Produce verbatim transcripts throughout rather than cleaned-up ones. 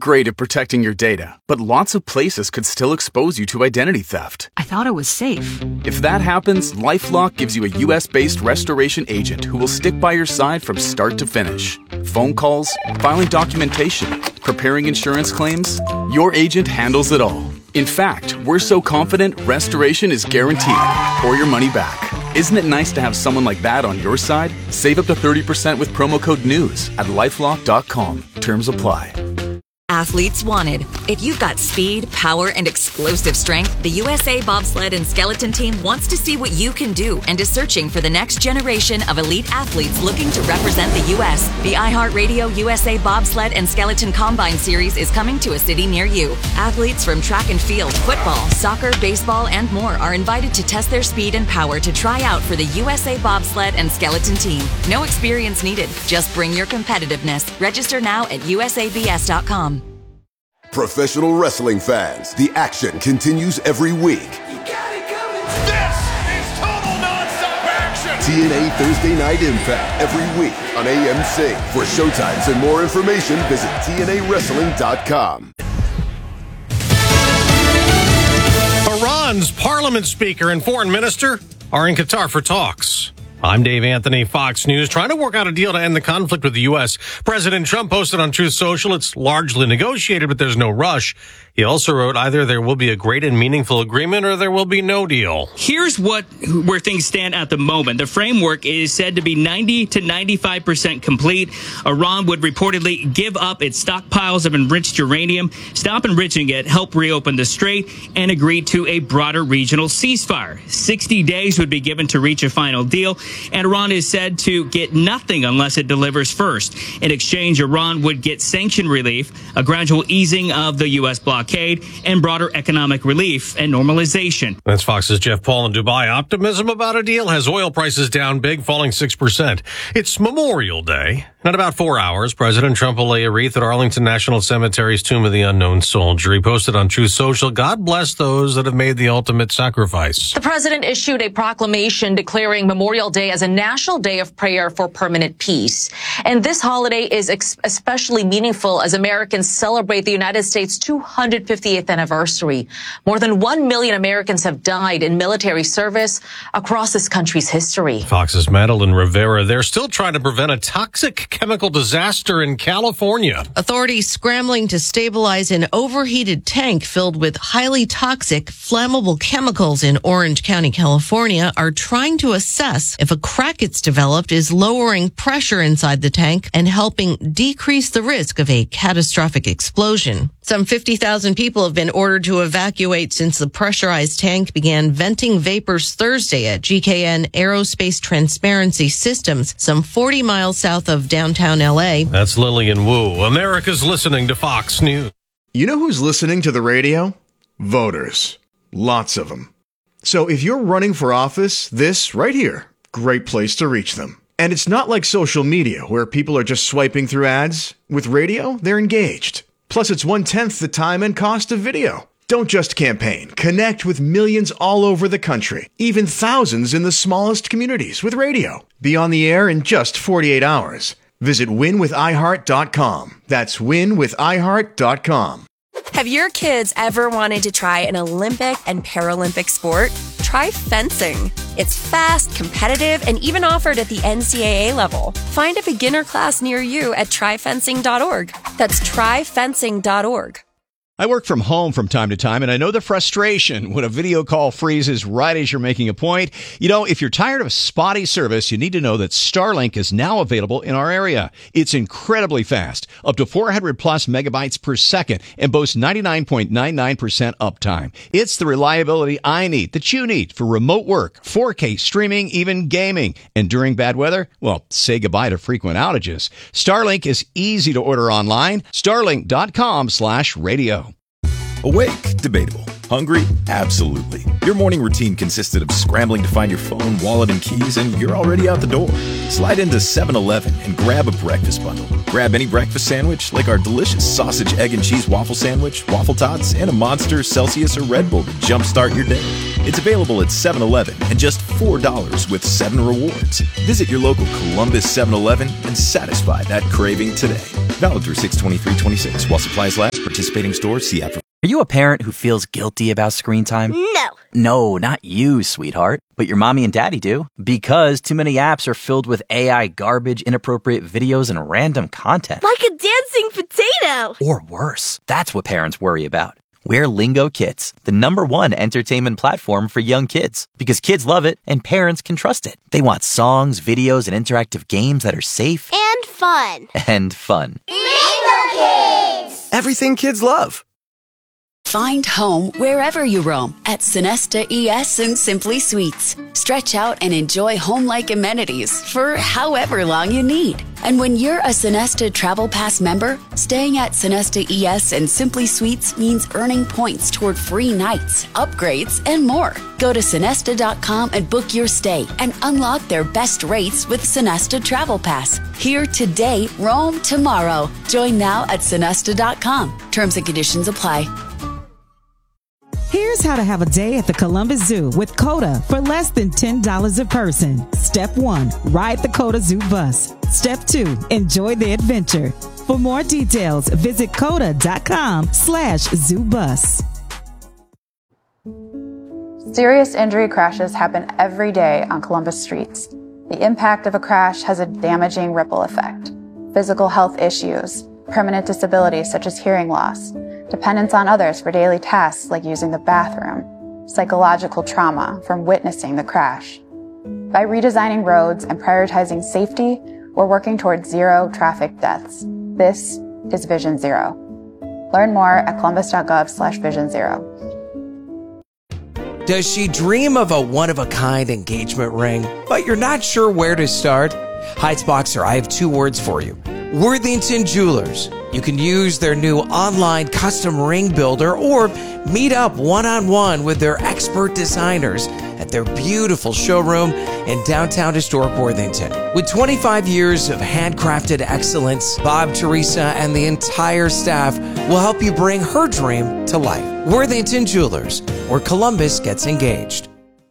great at protecting your data, but lots of places could still expose you to identity theft. I thought it was safe. If that happens, LifeLock gives you a U S-based restoration agent who will stick by your side from start to finish. Phone calls, filing documentation, preparing insurance claims, your agent handles it all. In fact, we're so confident restoration is guaranteed or your money back. Isn't it nice to have someone like that on your side? Save up to thirty percent with promo code NEWS at lifelock dot com. Terms apply. Athletes wanted. If you've got speed, power, and explosive strength, the U S A Bobsled and Skeleton Team wants to see what you can do and is searching for the next generation of elite athletes looking to represent the U S. The iHeartRadio U S A Bobsled and Skeleton Combine Series is coming to a city near you. Athletes from track and field, football, soccer, baseball, and more are invited to test their speed and power to try out for the U S A Bobsled and Skeleton Team. No experience needed. Just bring your competitiveness. Register now at U S A B S dot com. Professional wrestling fans, the action continues every week. You got it coming. This is total nonstop action. T N A Thursday Night Impact every week on A M C. For showtimes and more information, visit T N A wrestling dot com. Iran's parliament speaker and foreign minister are in Qatar for talks. I'm Dave Anthony, Fox News, trying to work out a deal to end the conflict with the U S. President Trump posted on Truth Social, it's largely negotiated, but there's no rush. He also wrote, either there will be a great and meaningful agreement or there will be no deal. Here's what where things stand at the moment. The framework is said to be ninety to ninety-five percent complete. Iran would reportedly give up its stockpiles of enriched uranium, stop enriching it, help reopen the strait, and agree to a broader regional ceasefire. sixty days would be given to reach a final deal, and Iran is said to get nothing unless it delivers first. In exchange, Iran would get sanction relief, a gradual easing of the U S blockade, and broader economic relief and normalization. That's Fox's Jeff Paul in Dubai. Optimism about a deal has oil prices down big, falling six percent. It's Memorial Day. In about four hours, President Trump will lay a wreath at Arlington National Cemetery's Tomb of the Unknown Soldier. He posted on Truth Social, God bless those that have made the ultimate sacrifice. The president issued a proclamation declaring Memorial Day as a national day of prayer for permanent peace. And this holiday is ex- especially meaningful as Americans celebrate the United States' two hundred fiftieth anniversary. More than one million Americans have died in military service across this country's history. Fox's Madeline Rivera, they're still trying to prevent a toxic chemical disaster in California. Authorities scrambling to stabilize an overheated tank filled with highly toxic, flammable chemicals in Orange County, California, are trying to assess if a crack it's developed is lowering pressure inside the tank and helping decrease the risk of a catastrophic explosion. Some fifty thousand people have been ordered to evacuate since the pressurized tank began venting vapors Thursday at G K N Aerospace Transparency Systems, some forty miles south of downtown L A. That's Lillian Wu. America's listening to Fox News. You know who's listening to the radio? Voters. Lots of them. So if you're running for office, this right here, great place to reach them. And it's not like social media where people are just swiping through ads. With radio, they're engaged. Plus, it's one-tenth the time and cost of video. Don't just campaign. Connect with millions all over the country, even thousands in the smallest communities with radio. Be on the air in just forty-eight hours. Visit win with i heart dot com. That's win with i heart dot com. Have your kids ever wanted to try an Olympic and Paralympic sport? Try fencing. It's fast, competitive, and even offered at the N C double A level. Find a beginner class near you at try fencing dot org. That's try fencing dot org. I work from home from time to time, and I know the frustration when a video call freezes right as you're making a point. You know, if you're tired of spotty service, you need to know that Starlink is now available in our area. It's incredibly fast, up to four hundred plus megabytes per second, and boasts ninety-nine point nine nine percent uptime. It's the reliability I need, that you need, for remote work, four K streaming, even gaming. And during bad weather, well, say goodbye to frequent outages. Starlink is easy to order online. Starlink dot com slash radio. Awake? Debatable. Hungry? Absolutely. Your morning routine consisted of scrambling to find your phone, wallet, and keys, and you're already out the door. Slide into seven eleven and grab a breakfast bundle. Grab any breakfast sandwich, like our delicious sausage, egg, and cheese waffle sandwich, waffle tots, and a Monster, Celsius, or Red Bull to jumpstart your day. It's available at seven eleven and just four dollars with seven rewards. Visit your local Columbus seven eleven and satisfy that craving today. Valid through six twenty-three twenty-six while supplies last. participating stores, see app for... Are you a parent who feels guilty about screen time? No. No, not you, sweetheart. But your mommy and daddy do. Because too many apps are filled with A I garbage, inappropriate videos, and random content. Like a dancing potato. Or worse. That's what parents worry about. We're Lingo Kids, the number one entertainment platform for young kids. Because kids love it and parents can trust it. They want songs, videos, and interactive games that are safe. And fun. And fun. Lingo Kids! Everything kids love. Find home wherever you roam at Sonesta E S and Simply Suites. Stretch out and enjoy home-like amenities for however long you need. And when you're a Sonesta Travel Pass member, staying at Sonesta E S and Simply Suites means earning points toward free nights, upgrades, and more. Go to Sonesta dot com and book your stay and unlock their best rates with Sonesta Travel Pass. Here today, roam tomorrow. Join now at Sonesta dot com. Terms and conditions apply. Here's how to have a day at the Columbus Zoo with COTA for less than ten dollars a person. Step one, ride the COTA Zoo bus. Step two, enjoy the adventure. For more details, visit COTA dot com slash zoo bus. Serious injury crashes happen every day on Columbus streets. The impact of a crash has a damaging ripple effect. Physical health issues, permanent disabilities such as hearing loss, dependence on others for daily tasks like using the bathroom, psychological trauma from witnessing the crash. By redesigning roads and prioritizing safety, we're working towards zero traffic deaths. This is Vision Zero. Learn more at columbus.gov slash vision zero. Does she dream of a one-of-a-kind engagement ring, but you're not sure where to start? Heights Boxer, I have two words for you. Worthington Jewelers. You can use their new online custom ring builder or meet up one-on-one with their expert designers at their beautiful showroom in downtown historic Worthington. With twenty-five years of handcrafted excellence, Bob, Teresa, and the entire staff will help you bring her dream to life. Worthington Jewelers, where Columbus gets engaged.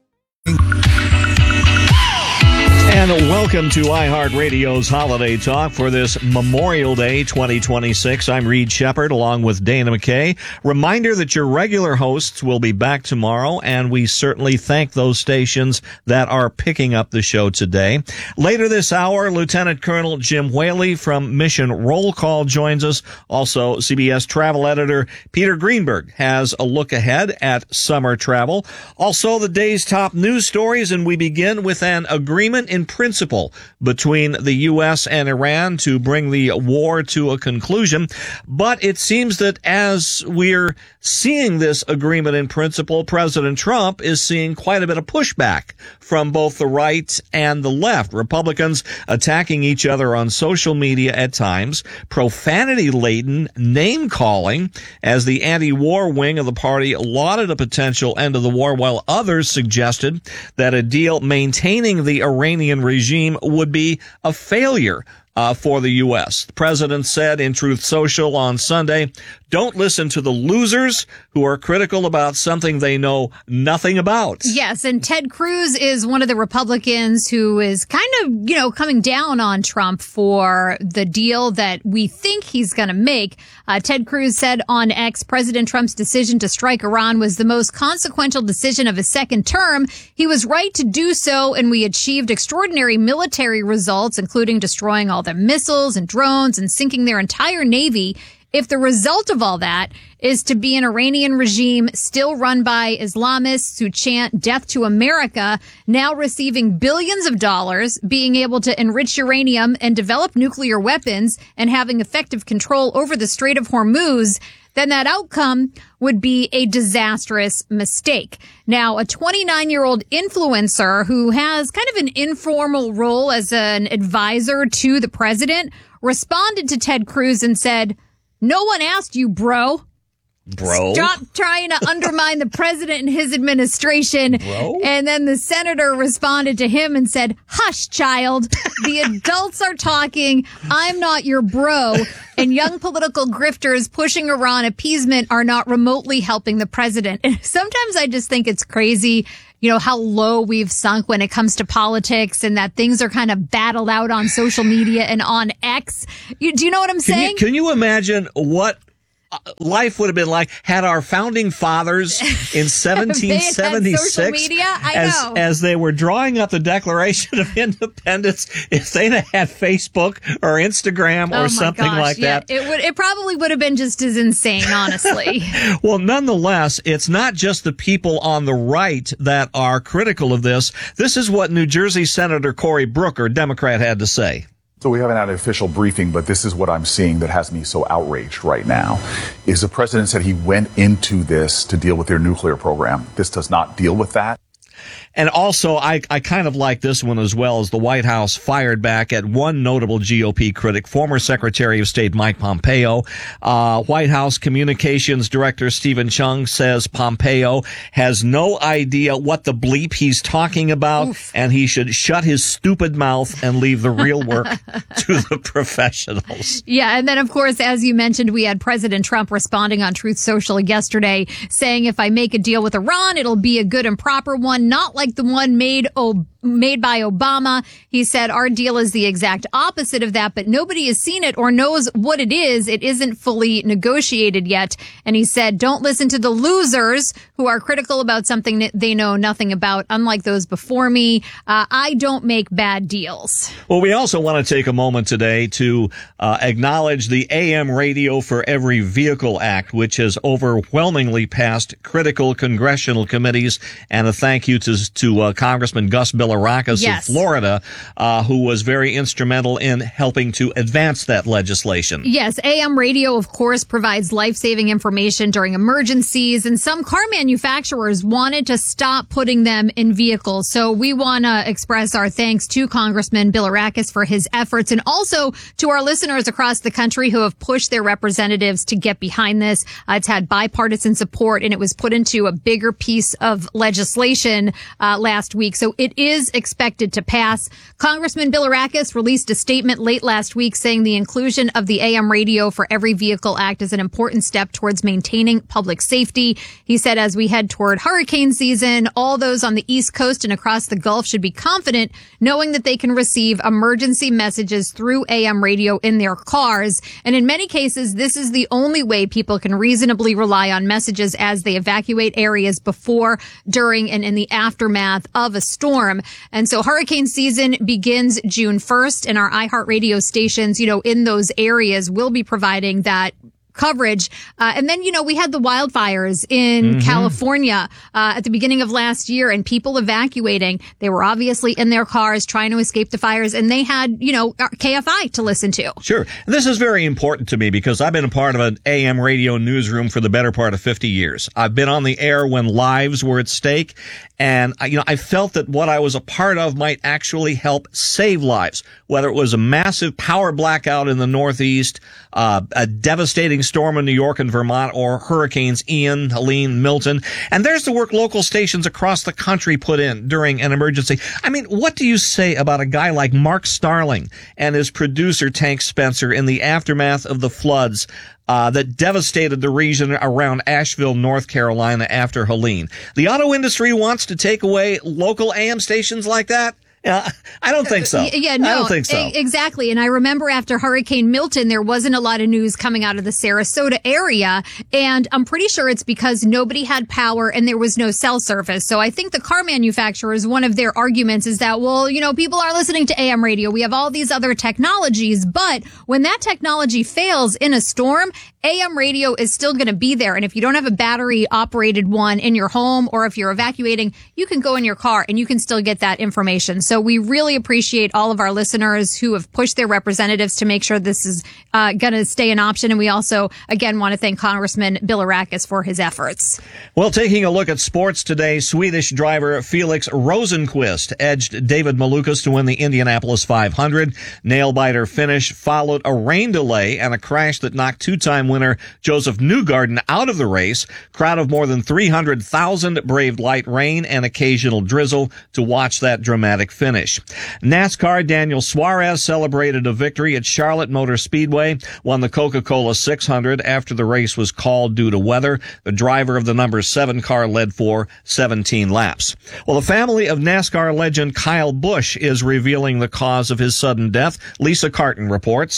And welcome to iHeartRadio's Holiday Talk for this Memorial Day twenty twenty-six. I'm Reed Shepard along with Dana McKay. Reminder that your regular hosts will be back tomorrow, and we certainly thank those stations that are picking up the show today. Later this hour, Lieutenant Colonel Jim Whaley from Mission Roll Call joins us. Also, C B S travel editor Peter Greenberg has a look ahead at summer travel. Also, the day's top news stories, and we begin with an agreement in principle between the U S and Iran to bring the war to a conclusion. But it seems that as we're seeing this agreement in principle, President Trump is seeing quite a bit of pushback from both the right and the left. Republicans attacking each other on social media at times, profanity-laden name-calling as the anti-war wing of the party lauded a potential end of the war, while others suggested that a deal maintaining the Iranian regime would be a failure uh, for the U S. The president said in Truth Social on Sunday, "Don't listen to the losers who are critical about something they know nothing about." Yes, and Ted Cruz is one of the Republicans who is kind of, you know, coming down on Trump for the deal that we think he's going to make. Uh, Ted Cruz said on X, President Trump's decision to strike Iran was the most consequential decision of his second term. He was right to do so, and we achieved extraordinary military results, including destroying all their missiles and drones and sinking their entire navy. If the result of all that is to be an Iranian regime still run by Islamists who chant death to America, now receiving billions of dollars, being able to enrich uranium and develop nuclear weapons, and having effective control over the Strait of Hormuz, then that outcome would be a disastrous mistake. Now, a twenty-nine-year-old influencer who has kind of an informal role as an advisor to the president responded to Ted Cruz and said, "No one asked you, bro. Bro? Stop trying to undermine the president and his administration." Bro? And then the senator responded to him and said, "Hush, child. The adults are talking. I'm not your bro." And young political grifters pushing Iran appeasement are not remotely helping the president. And sometimes I just think it's crazy, you know, how low we've sunk when it comes to politics, and that things are kind of battled out on social media and on X. You, do you know what I'm Can saying? you, can you imagine what life would have been like had our founding fathers in seventeen seventy-six social media? I as, know. as they were drawing up the Declaration of Independence, if they'd have had Facebook or Instagram or oh something gosh, like yeah, that. It would. It probably would have been just as insane, honestly. Well, nonetheless, it's not just the people on the right that are critical of this. This is what New Jersey Senator Cory Booker, Democrat, had to say. So we haven't had an official briefing, but this is what I'm seeing that has me so outraged right now, is the president said he went into this to deal with their nuclear program. This does not deal with that. And also, I, I kind of like this one as well, as the White House fired back at one notable G O P critic, former Secretary of State Mike Pompeo. Uh, White House Communications Director Stephen Chung says Pompeo has no idea what the bleep he's talking about, Oof. and he should shut his stupid mouth and leave the real work to the professionals. Yeah, and then, of course, as you mentioned, we had President Trump responding on Truth Social yesterday, saying if I make a deal with Iran, it'll be a good and proper one, not like the one made Ob- made by Obama. He said our deal is the exact opposite of that, but nobody has seen it or knows what it is. It isn't fully negotiated yet. And he said, don't listen to the losers who are critical about something that they know nothing about, unlike those before me. Uh, I don't make bad deals. Well, we also want to take a moment today to uh, acknowledge the A M Radio for Every Vehicle Act, which has overwhelmingly passed critical congressional committees, and a thank you to, to uh, Congressman Gus Bilirakis yes. of Florida, uh, who was very instrumental in helping to advance that legislation. Yes, A M Radio, of course, provides life-saving information during emergencies, and some car manufacturers wanted to stop putting them in vehicles. So we want to express our thanks to Congressman Bilirakis for his efforts, and also to our listeners across the country who have pushed their representatives to get behind this. Uh, it's had bipartisan support, and it was put into a bigger piece of legislation uh, last week. So it is expected to pass. Congressman Bilirakis released a statement late last week saying the inclusion of the A M Radio for Every Vehicle Act is an important step towards maintaining public safety. He said as we head toward hurricane season, all those on the East Coast and across the Gulf should be confident knowing that they can receive emergency messages through A M radio in their cars. And in many cases, this is the only way people can reasonably rely on messages as they evacuate areas before, during, and in the aftermath of a storm. And so hurricane season begins June first, and our iHeartRadio stations, you know, in those areas will be providing that coverage. Uh, and then, you know, we had the wildfires in mm-hmm. California uh, at the beginning of last year, and people evacuating. They were obviously in their cars trying to escape the fires, and they had, you know, K F I to listen to. Sure. This is very important to me because I've been a part of an A M radio newsroom for the better part of fifty years. I've been on the air when lives were at stake, and, you know, I felt that what I was a part of might actually help save lives, whether it was a massive power blackout in the Northeast, uh, a devastating storm in New York and Vermont, or hurricanes Ian, Helene, Milton. And there's the work local stations across the country put in during an emergency. I mean, what do you say about a guy like Mark Starling and his producer Tank Spencer in the aftermath of the floods Uh, that devastated the region around Asheville, North Carolina after Helene? The auto industry wants to take away local A M stations like that? Yeah, I don't think so. Yeah, no, I don't think so. E- exactly. And I remember after Hurricane Milton, there wasn't a lot of news coming out of the Sarasota area. And I'm pretty sure it's because nobody had power and there was no cell service. So I think the car manufacturers, one of their arguments is that, well, you know, people are listening to A M radio. We have all these other technologies. But when that technology fails in a storm, A M radio is still going to be there. And if you don't have a battery operated one in your home, or if you're evacuating, you can go in your car and you can still get that information. So we really appreciate all of our listeners who have pushed their representatives to make sure this is uh, going to stay an option. And we also, again, want to thank Congressman Bilirakis for his efforts. Well, taking a look at sports today, Swedish driver Felix Rosenqvist edged David Malukas to win the Indianapolis five hundred. Nail-biter finish followed a rain delay and a crash that knocked two-time winner Joseph Newgarden out of the race. Crowd of more than three hundred thousand braved light rain and occasional drizzle to watch that dramatic finish. NASCAR Daniel Suarez celebrated a victory at Charlotte Motor Speedway, won the Coca-Cola six hundred after the race was called due to weather. The driver of the number seven car led for seventeen laps. Well, the family of NASCAR legend Kyle Busch is revealing the cause of his sudden death. Lisa Carton reports.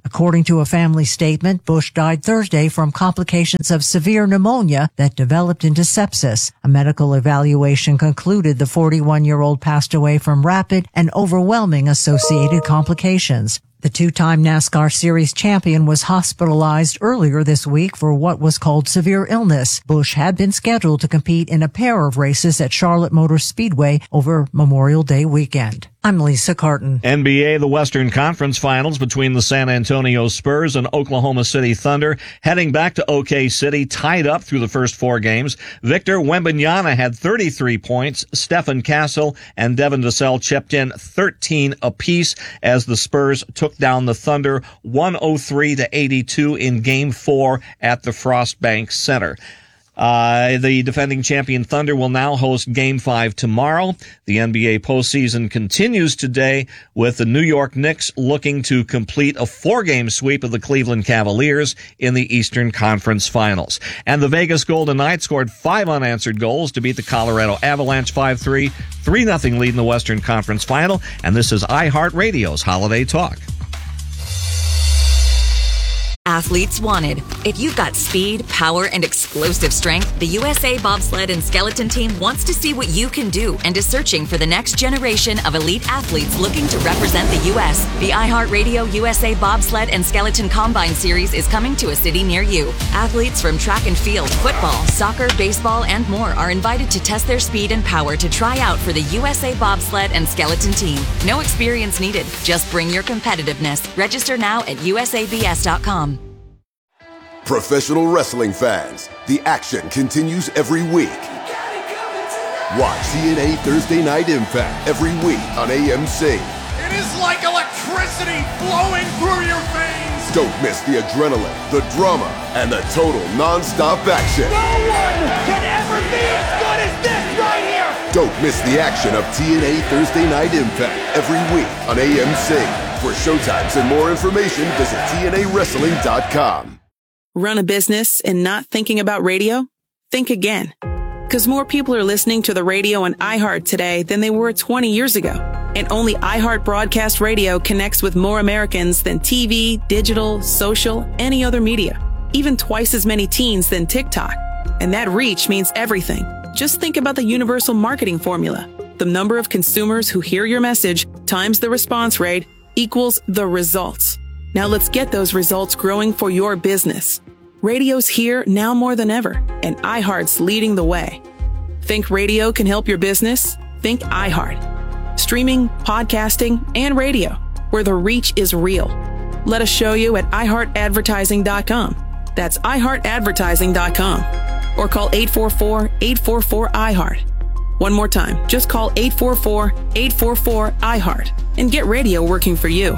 According to a family statement, Bush died Thursday from complications of severe pneumonia that developed into sepsis. A medical evaluation concluded the forty-one-year-old passed away from rapid and overwhelming associated complications. The two-time NASCAR Series champion was hospitalized earlier this week for what was called severe illness. Bush had been scheduled to compete in a pair of races at Charlotte Motor Speedway over Memorial Day weekend. I'm Lisa Carton. N B A, the Western Conference Finals between the San Antonio Spurs and Oklahoma City Thunder heading back to O K City, tied up through the first four games. Victor Wembanyama had thirty-three points. Stephen Castle and Devin Vassell chipped in thirteen apiece as the Spurs took down the Thunder one oh three to eighty-two in Game four at the Frostbank Center. Uh, the defending champion Thunder will now host Game five tomorrow. The N B A postseason continues today with the New York Knicks looking to complete a four-game sweep of the Cleveland Cavaliers in the Eastern Conference Finals. And the Vegas Golden Knights scored five unanswered goals to beat the Colorado Avalanche five three, three nothing lead in the Western Conference Final. And this is iHeartRadio's Holiday Talk. Athletes wanted. If you've got speed, power, and explosive strength, the U S A Bobsled and Skeleton Team wants to see what you can do and is searching for the next generation of elite athletes looking to represent the U S The iHeartRadio U S A Bobsled and Skeleton Combine Series is coming to a city near you. Athletes from track and field, football, soccer, baseball, and more are invited to test their speed and power to try out for the U S A Bobsled and Skeleton Team. No experience needed. Just bring your competitiveness. Register now at U S A B S dot com. Professional wrestling fans, the action continues every week. Watch T N A Thursday Night Impact every week on A M C. It is like electricity flowing through your veins. Don't miss the adrenaline, the drama, and the total non-stop action. No one can ever be as good as this right here. Don't miss the action of T N A Thursday Night Impact every week on A M C. For showtimes and more information, visit T N A wrestling dot com. Run a business and not thinking about radio? Think again. Because more people are listening to the radio on iHeart today than they were twenty years ago. And only iHeart Broadcast Radio connects with more Americans than T V, digital, social, any other media. Even twice as many teens than TikTok. And that reach means everything. Just think about the universal marketing formula. The number of consumers who hear your message times the response rate equals the results. Now let's get those results growing for your business. Radio's here now more than ever, and iHeart's leading the way. Think radio can help your business? Think iHeart. Streaming, podcasting, and radio, where the reach is real. Let us show you at i heart advertising dot com. That's i heart advertising dot com. Or call eight four four, eight four four, I heart. One more time, just call eight four four, eight four four, I heart and get radio working for you.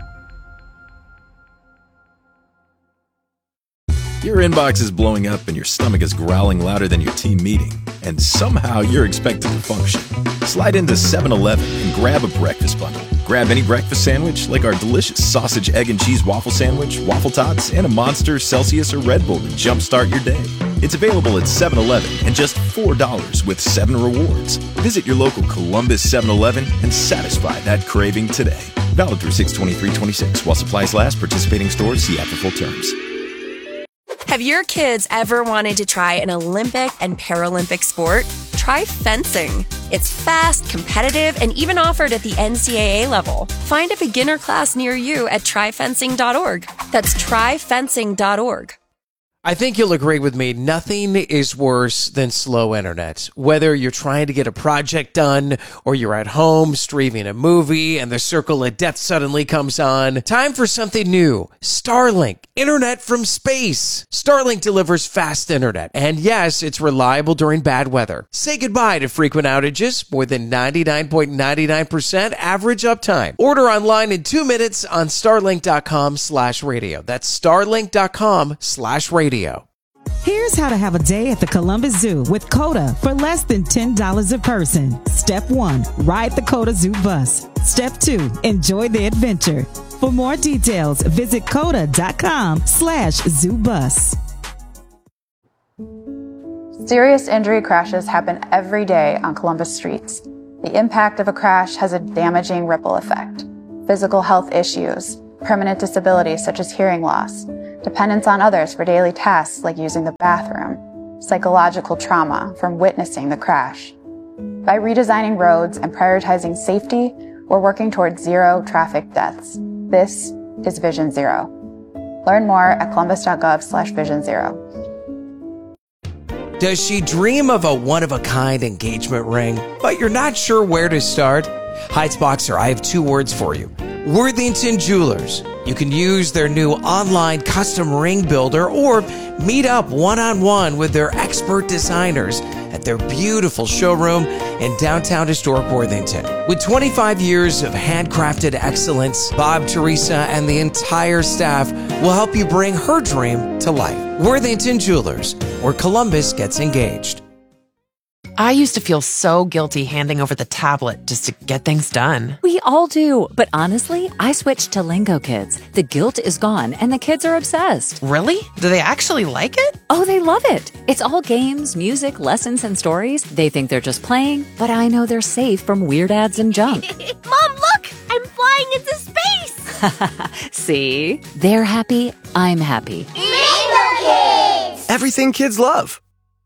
Your inbox is blowing up and your stomach is growling louder than your team meeting, and somehow you're expected to function. Slide into seven eleven and grab a breakfast bundle. Grab any breakfast sandwich like our delicious sausage, egg, and cheese waffle sandwich, waffle tots, and a Monster, Celsius, or Red Bull to jumpstart your day. It's available at seven eleven and just four dollars with seven rewards. Visit your local Columbus seven eleven and satisfy that craving today. Valid through six twenty-three twenty-six while supplies last. Participating stores, see app for full terms. Have your kids ever wanted to try an Olympic and Paralympic sport? Try fencing. It's fast, competitive, and even offered at the N C double A level. Find a beginner class near you at try fencing dot org. That's try fencing dot org. I think you'll agree with me, nothing is worse than slow internet. Whether you're trying to get a project done or you're at home streaming a movie and the circle of death suddenly comes on. Time for something new. Starlink, internet from space. Starlink delivers fast internet. And yes, it's reliable during bad weather. Say goodbye to frequent outages. More than ninety-nine point nine nine percent average uptime. Order online in two minutes on starlink dot com slash radio. That's starlink dot com slash radio. Here's how to have a day at the Columbus Zoo with Coda for less than ten dollars a person. Step one, ride the Coda Zoo bus. Step two, enjoy the adventure. For more details, visit coda dot com slash zoo bus. Serious injury crashes happen every day on Columbus streets. The impact of a crash has a damaging ripple effect. Physical health issues, permanent disabilities such as hearing loss, dependence on others for daily tasks like using the bathroom, psychological trauma from witnessing the crash. By redesigning roads and prioritizing safety, we're working towards zero traffic deaths. This is Vision Zero. Learn more at columbus.gov slash vision zero. Does she dream of a one-of-a-kind engagement ring, but you're not sure where to start? Heights Boxer, I have two words for you. Worthington Jewelers. You can use their new online custom ring builder or meet up one-on-one with their expert designers at their beautiful showroom in downtown historic Worthington. With twenty-five years of handcrafted excellence, Bob, Teresa, and the entire staff will help you bring her dream to life. Worthington Jewelers, where Columbus gets engaged. I used to feel so guilty handing over the tablet just to get things done. We all do, but honestly, I switched to Lingo Kids. The guilt is gone, and the kids are obsessed. Really? Do they actually like it? Oh, they love it. It's all games, music, lessons, and stories. They think they're just playing, but I know they're safe from weird ads and junk. Mom, look! I'm flying into space! See? They're happy, I'm happy. Lingo Kids! Everything kids love.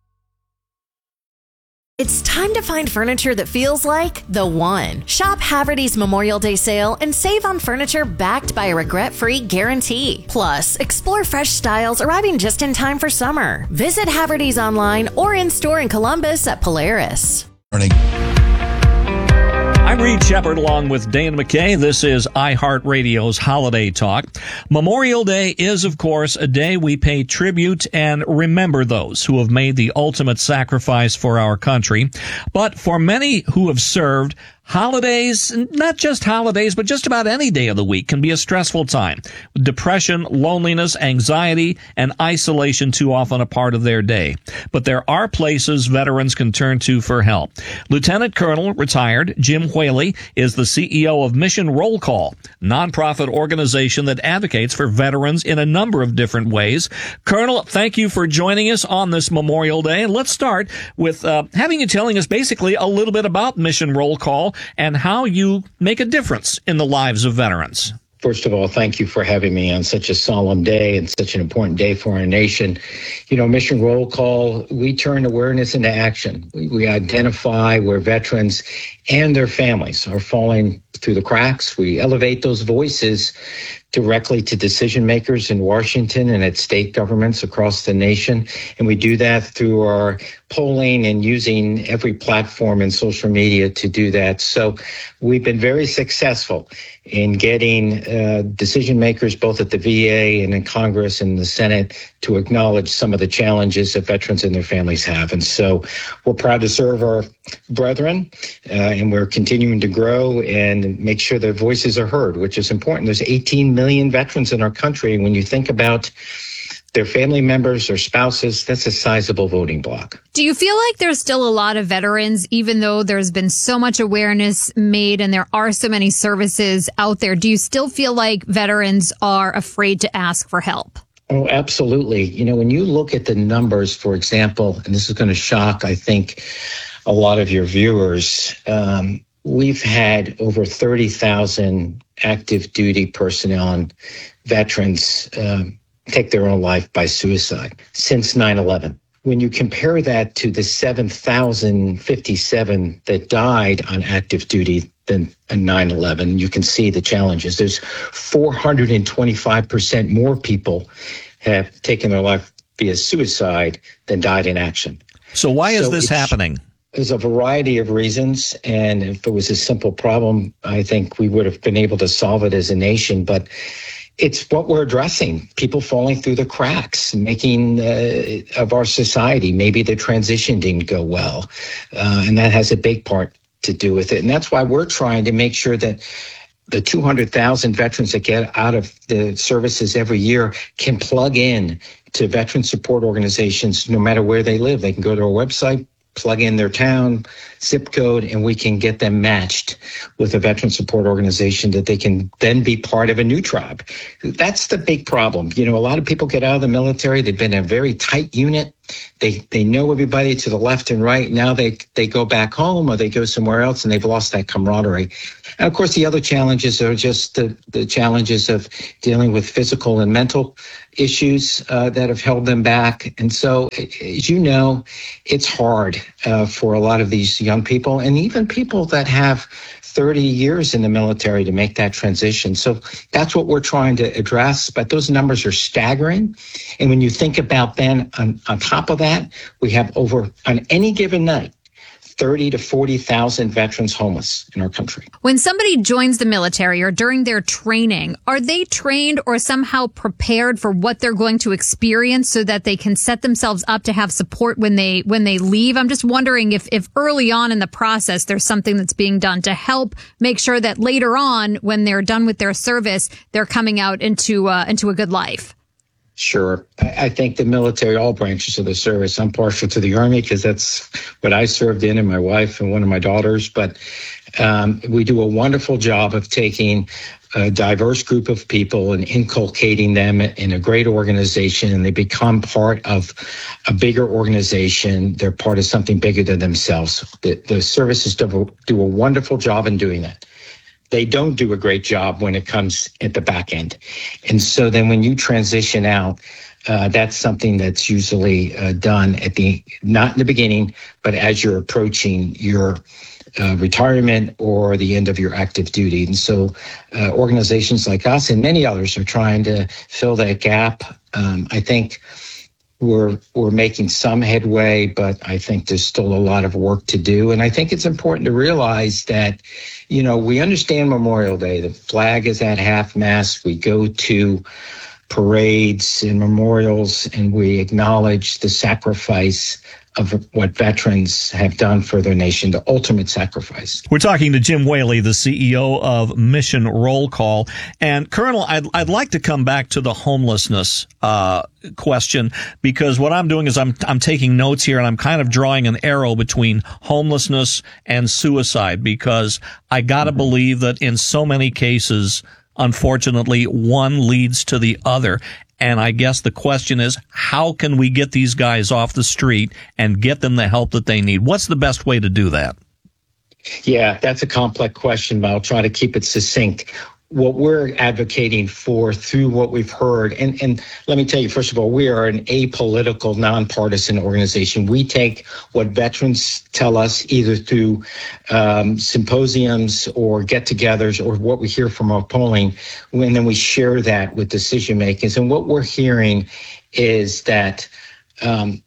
It's time to find furniture that feels like the one. Shop Haverty's Memorial Day sale and save on furniture backed by a regret-free guarantee. Plus, explore fresh styles arriving just in time for summer. Visit Haverty's online or in-store in Columbus at Polaris. Morning. I'm Reed Shepard along with Dan McKay. This is iHeartRadio's Holiday Talk. Memorial Day is, of course, a day we pay tribute and remember those who have made the ultimate sacrifice for our country. But for many who have served, holidays, not just holidays, but just about any day of the week can be a stressful time. Depression, loneliness, anxiety, and isolation too often a part of their day. But there are places veterans can turn to for help. Lieutenant Colonel, retired, Jim Whaley is the C E O of Mission Roll Call, nonprofit organization that advocates for veterans in a number of different ways. Colonel, thank you for joining us on this Memorial Day. And let's start with uh, having you telling us basically a little bit about Mission Roll Call and how you make a difference in the lives of veterans. First of all, thank you for having me on such a solemn day and such an important day for our nation. You know, Mission Roll Call, we turn awareness into action. We, we identify where veterans and their families are falling through the cracks. We elevate those voices directly to decision makers in Washington and at state governments across the nation. And we do that through our polling and using every platform and social media to do that. So we've been very successful in getting uh, decision makers both at the V A and in Congress and the Senate to acknowledge some of the challenges that veterans and their families have. And so we're proud to serve our brethren, uh, and we're continuing to grow and make sure their voices are heard, which is important. There's eighteen million veterans in our country. And when you think about their family members or spouses, that's a sizable voting bloc. Do you feel like there's still a lot of veterans, even though there's been so much awareness made and there are so many services out there? Do you still feel like veterans are afraid to ask for help? Oh, absolutely. You know, when you look at the numbers, for example, and this is going to shock, I think, a lot of your viewers, um, we've had over thirty thousand active duty personnel and veterans um, take their own life by suicide since nine eleven. When you compare that to the seven thousand fifty-seven that died on active duty than in nine eleven, you can see the challenges. There's four hundred twenty-five percent more people have taken their life via suicide than died in action. So why is So this it's- happening? There's a variety of reasons, and if it was a simple problem, I think we would have been able to solve it as a nation, but it's what we're addressing. People falling through the cracks, making uh, of our society. Maybe the transition didn't go well, uh, and that has a big part to do with it. And that's why we're trying to make sure that the two hundred thousand veterans that get out of the services every year can plug in to veteran support organizations no matter where they live. They can go to our website, plug in their town, zip code, and we can get them matched with a veteran support organization that they can then be part of a new tribe. That's the big problem. You know, a lot of people get out of the military. They've been in a very tight unit. They they know everybody to the left and right. Now they they go back home or they go somewhere else, and they've lost that camaraderie. And of course, the other challenges are just the, the challenges of dealing with physical and mental issues uh, that have held them back. And so, as you know, it's hard uh, for a lot of these young people, and even people that have thirty years in the military, to make that transition. So that's what we're trying to address. But those numbers are staggering. And when you think about then on, on top of that, we have over, on any given night, thirty to forty thousand veterans homeless in our country. When somebody joins the military or during their training, are they trained or somehow prepared for what they're going to experience so that they can set themselves up to have support when they when they leave? I'm just wondering if, if early on in the process there's something that's being done to help make sure that later on, when they're done with their service, they're coming out into uh, into a good life. Sure. I think the military, all branches of the service, I'm partial to the Army because that's what I served in, and my wife and one of my daughters. But um, we do a wonderful job of taking a diverse group of people and inculcating them in a great organization, and they become part of a bigger organization. They're part of something bigger than themselves. The, the services do, do a wonderful job in doing that. They don't do a great job when it comes at the back end. And so then when you transition out, uh, that's something that's usually uh, done at the, not in the beginning, but as you're approaching your uh, retirement or the end of your active duty. And so uh, organizations like us and many others are trying to fill that gap. Um, I think We're we're making some headway, but I think there's still a lot of work to do. And I think it's important to realize that, you know, we understand Memorial Day. The flag is at half-mast. We go to parades and memorials, and we acknowledge the sacrifice of what veterans have done for their nation, the ultimate sacrifice. We're talking to Jim Whaley, the C E O of Mission Roll Call. And Colonel, I'd, I'd like to come back to the homelessness uh, question, because what I'm doing is I'm I'm taking notes here, and I'm kind of drawing an arrow between homelessness and suicide, because I got to believe that in so many cases, unfortunately, one leads to the other. And I guess the question is, how can we get these guys off the street and get them the help that they need? What's the best way to do that? Yeah, that's a complex question, but I'll try to keep it succinct. What we're advocating for through what we've heard, and, and let me tell you, first of all, we are an apolitical, nonpartisan organization. We take what veterans tell us either through um, symposiums or get-togethers or what we hear from our polling, and then we share that with decision makers. And what we're hearing is that, um,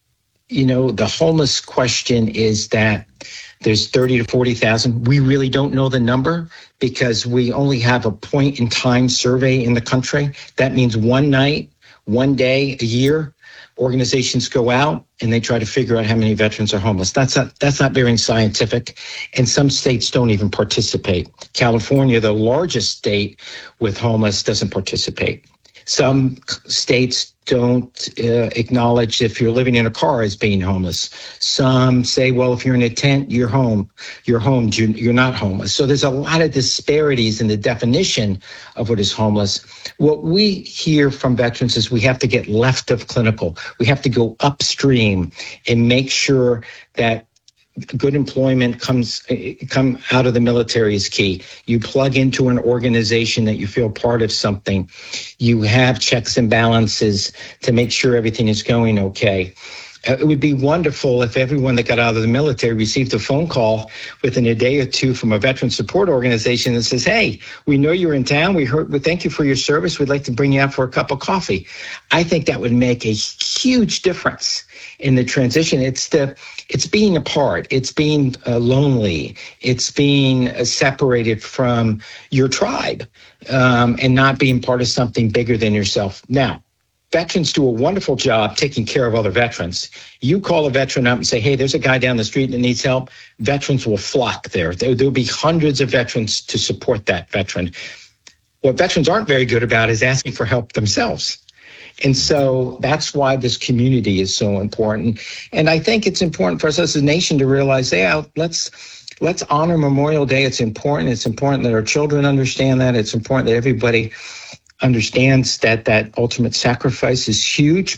you know, the homeless question is that there's thirty to forty thousand. We really don't know the number because we only have a point in time survey in the country. That means one night, one day, a year, organizations go out and they try to figure out how many veterans are homeless. That's not, that's not very scientific. And some states don't even participate. California, the largest state with homeless, doesn't participate. Some states don't uh, acknowledge if you're living in a car as being homeless. Some say, well, if you're in a tent, you're home. You're home. You're not homeless. So there's a lot of disparities in the definition of what is homeless. What we hear from veterans is we have to get left of clinical. We have to go upstream and make sure that good employment comes come out of the military is key. You plug into an organization that you feel part of something. You have checks and balances to make sure everything is going okay. Uh, it would be wonderful if everyone that got out of the military received a phone call within a day or two from a veteran support organization that says, hey, we know you're in town. We heard, we thank you for your service. We'd like to bring you out for a cup of coffee. I think that would make a huge difference in the transition. It's the, it's being apart. It's being uh, lonely. It's being uh, separated from your tribe um, and not being part of something bigger than yourself. Now, veterans do a wonderful job taking care of other veterans. You call a veteran up and say, hey, there's a guy down the street that needs help. Veterans will flock there. There will be hundreds of veterans to support that veteran. What veterans aren't very good about is asking for help themselves. And so that's why this community is so important. And I think it's important for us as a nation to realize, yeah, let's let's honor Memorial Day. It's important. It's important that our children understand that. It's important that everybody understands that that ultimate sacrifice is huge.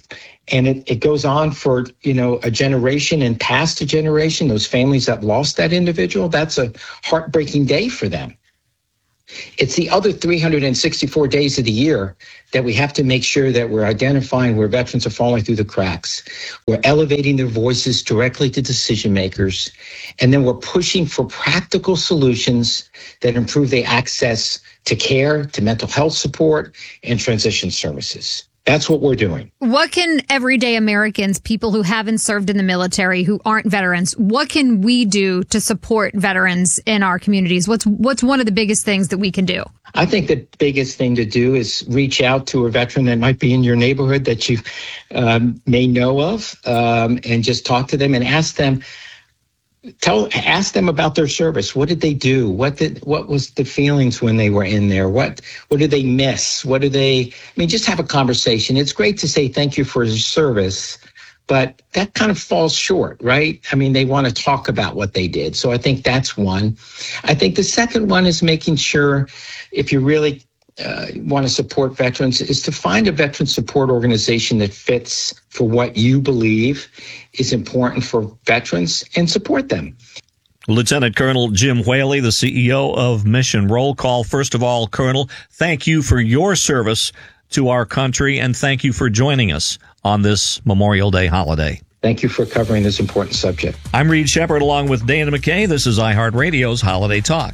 And it, it goes on for, you know, a generation and past a generation. Those families that lost that individual, that's a heartbreaking day for them. It's the other three hundred sixty-four days of the year that we have to make sure that we're identifying where veterans are falling through the cracks. We're elevating their voices directly to decision makers. And then we're pushing for practical solutions that improve their access to care, to mental health support, and transition services. That's what we're doing. What can everyday Americans, people who haven't served in the military, who aren't veterans, what can we do to support veterans in our communities? What's what's one of the biggest things that we can do? I think the biggest thing to do is reach out to a veteran that might be in your neighborhood that you um, may know of, um, and just talk to them and ask them, Tell, ask them about their service. What did they do? What did, what was the feelings when they were in there? What, what did they miss? What do they, I mean, just have a conversation. It's great to say thank you for your service, but that kind of falls short, right? I mean, they want to talk about what they did. So I think that's one. I think the second one is making sure, if you really Uh, want to support veterans, is to find a veteran support organization that fits for what you believe is important for veterans and support them. Lieutenant Colonel Jim Whaley, the C E O of Mission Roll Call. First of all, Colonel, thank you for your service to our country, and thank you for joining us on this Memorial Day holiday. Thank you for covering this important subject. I'm Reed Shepard along with Dana McKay. This is iHeartRadio's Holiday Talk.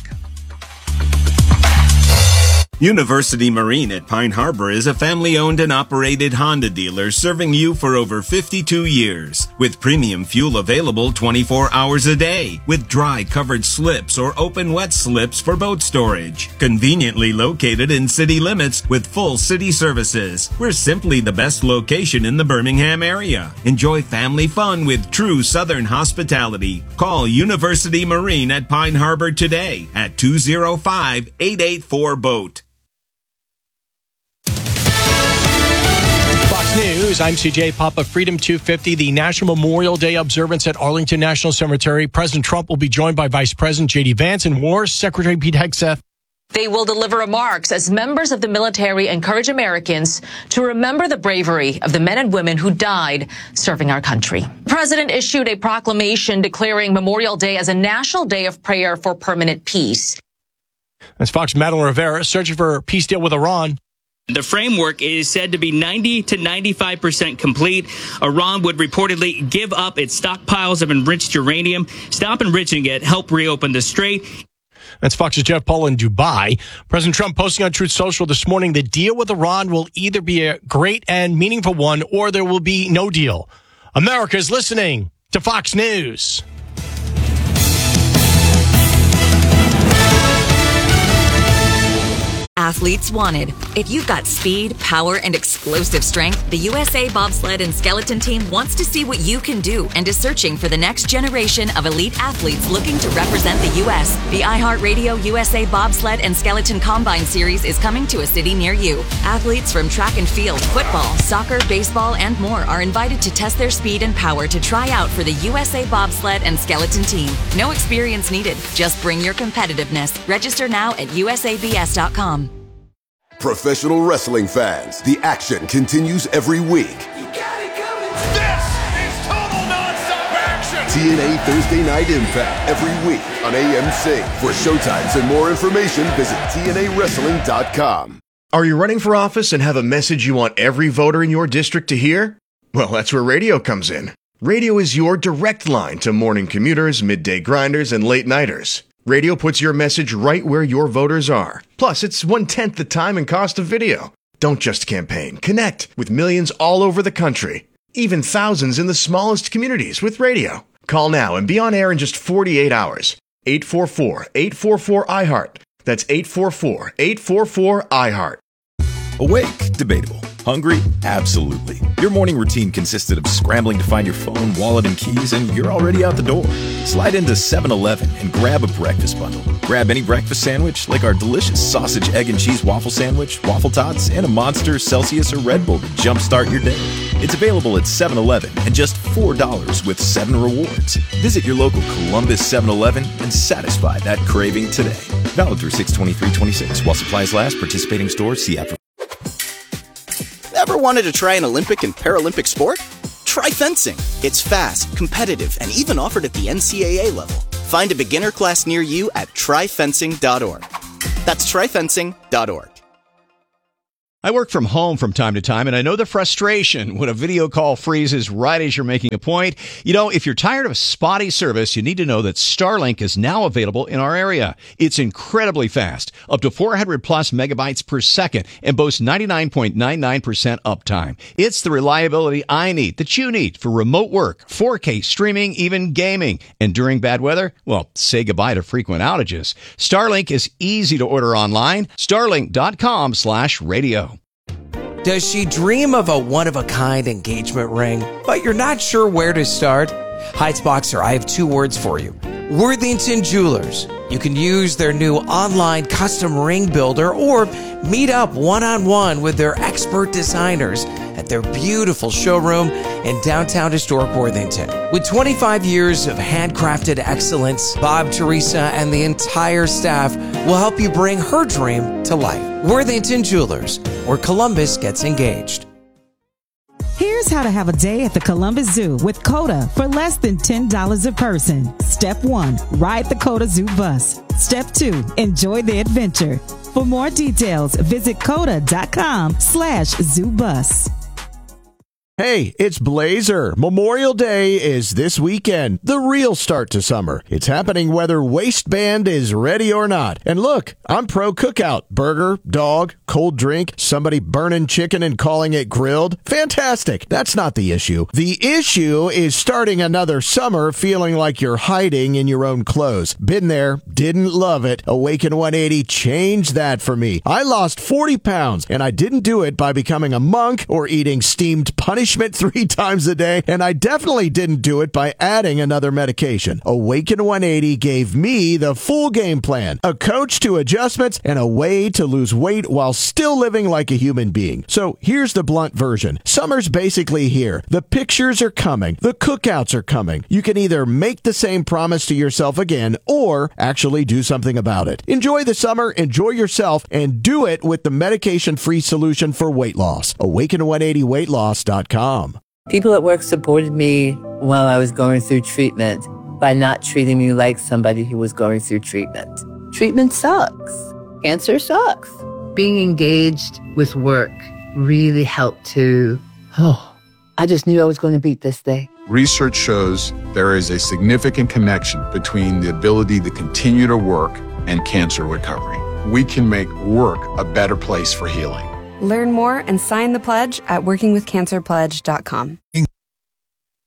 University Marine at Pine Harbor is a family-owned and operated Honda dealer serving you for over fifty-two years. With premium fuel available twenty-four hours a day, with dry covered slips or open wet slips for boat storage. Conveniently located in city limits with full city services. We're simply the best location in the Birmingham area. Enjoy family fun with true Southern hospitality. Call University Marine at Pine Harbor today at two oh five, eight eight four, boat. News. I'm C J Papa. Freedom two fifty, the National Memorial Day observance at Arlington National Cemetery. President Trump will be joined by Vice President J D Vance and War Secretary Pete Hegseth. They will deliver remarks as members of the military encourage Americans to remember the bravery of the men and women who died serving our country. The president issued a proclamation declaring Memorial Day as a national day of prayer for permanent peace. As Fox Madeline Rivera searching for a peace deal with Iran. The framework is said to be ninety to ninety-five percent complete. Iran would reportedly give up its stockpiles of enriched uranium, stop enriching it, help reopen the strait. That's Fox's Jeff Paul in Dubai. President Trump posting on Truth Social this morning, the deal with Iran will either be a great and meaningful one or there will be no deal. America is listening to Fox News. Athletes wanted. If you've got speed, power, and explosive strength, the U S A Bobsled and Skeleton Team wants to see what you can do and is searching for the next generation of elite athletes looking to represent the U S The iHeartRadio U S A Bobsled and Skeleton Combine Series is coming to a city near you. Athletes from track and field, football, soccer, baseball, and more are invited to test their speed and power to try out for the U S A Bobsled and Skeleton Team. No experience needed. Just bring your competitiveness. Register now at U S A B S dot com. Professional wrestling fans, the action continues every week. This is total nonstop action. T N A Thursday Night Impact every week on A M C. For showtimes and more information, visit T N A wrestling dot com. Are you running for office and have a message you want every voter in your district to hear? Well, that's where radio comes in. Radio is your direct line to morning commuters, midday grinders, and late nighters. Radio puts your message right where your voters are. Plus, it's one-tenth the time and cost of video. Don't just campaign. Connect with millions all over the country. Even thousands in the smallest communities with radio. Call now and be on air in just forty-eight hours. eight four four, eight four four, I heart. That's eight four four, eight four four, I heart. Awake? Debatable. Hungry? Absolutely. Your morning routine consisted of scrambling to find your phone, wallet, and keys, and you're already out the door. Slide into seven eleven and grab a breakfast bundle. Grab any breakfast sandwich, like our delicious sausage, egg, and cheese waffle sandwich, waffle tots, and a Monster, Celsius, or Red Bull to jumpstart your day. It's available at seven eleven and just four dollars with seven rewards. Visit your local Columbus seven eleven and satisfy that craving today. Valid through six twenty-three twenty-six. While supplies last, participating stores, see app for... Ever wanted to try an Olympic and Paralympic sport? Try fencing. It's fast, competitive, and even offered at the N C double A level. Find a beginner class near you at try fencing dot org. That's try fencing dot org. I work from home from time to time, and I know the frustration when a video call freezes right as you're making a point. You know, if you're tired of spotty service, you need to know that Starlink is now available in our area. It's incredibly fast, up to four hundred plus megabytes per second, and boasts ninety-nine point nine nine percent uptime. It's the reliability I need, that you need, for remote work, four K streaming, even gaming. And during bad weather, well, say goodbye to frequent outages. Starlink is easy to order online. Starlink dot com slash radio. Does she dream of a one-of-a-kind engagement ring, but you're not sure where to start? Heightsboxer, I have two words for you. Worthington Jewelers. You can use their new online custom ring builder or meet up one-on-one with their expert designers at their beautiful showroom in downtown historic Worthington. With twenty-five years of handcrafted excellence, Bob, Teresa, and the entire staff will help you bring her dream to life. Worthington Jewelers, where Columbus gets engaged. Here's how to have a day at the Columbus Zoo with COTA for less than ten dollars a person. Step one, ride the COTA Zoo bus. Step two, enjoy the adventure. For more details, visit coda dot com slash zoo bus. Hey, it's Blazer. Memorial Day is this weekend, the real start to summer. It's happening whether waistband is ready or not. And look, I'm pro cookout. Burger, dog, cold drink, somebody burning chicken and calling it grilled. Fantastic. That's not the issue. The issue is starting another summer feeling like you're hiding in your own clothes. Been there, didn't love it. Awaken one eighty changed that for me. I lost forty pounds, and I didn't do it by becoming a monk or eating steamed punishment three times a day, and I definitely didn't do it by adding another medication. Awaken one eighty gave me the full game plan, a coach to adjustments, and a way to lose weight while still living like a human being. So here's the blunt version. Summer's basically here. The pictures are coming. The cookouts are coming. You can either make the same promise to yourself again or actually do something about it. Enjoy the summer, enjoy yourself, and do it with the medication-free solution for weight loss. awaken one eighty weight loss dot com. People at work supported me while I was going through treatment by not treating me like somebody who was going through treatment. Treatment sucks. Cancer sucks. Being engaged with work really helped to, oh, I just knew I was going to beat this thing. Research shows there is a significant connection between the ability to continue to work and cancer recovery. We can make work a better place for healing. Learn more and sign the pledge at working with cancer pledge dot com.